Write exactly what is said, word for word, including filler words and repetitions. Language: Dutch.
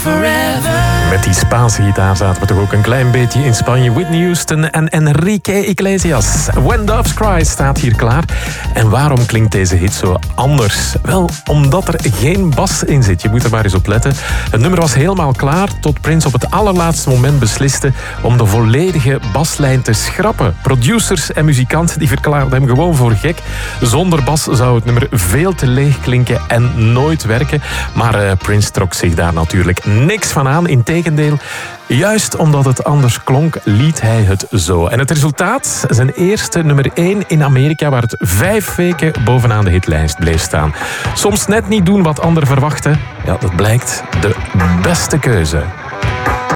Met die Spaanse gitaar zaten we toch ook een klein beetje in Spanje. Whitney Houston en Enrique Iglesias. When Doves Cry staat hier klaar. En waarom klinkt deze hit zo anders? Wel, omdat er geen bas in zit. Je moet er maar eens op letten. Het nummer was helemaal klaar tot Prince op het allerlaatste moment besliste om de volledige baslijn te schrappen. Producers en muzikanten die verklaarden hem gewoon voor gek. Zonder bas zou het nummer veel te leeg klinken en nooit werken. Maar uh, Prince trok zich daar natuurlijk niks van aan. Integendeel, juist omdat het anders klonk, liet hij het zo. En het resultaat? Zijn eerste nummer één in Amerika, waar het vijf weken bovenaan de hitlijst bleef staan. Soms net niet doen wat anderen verwachten. Ja, dat blijkt de beste keuze.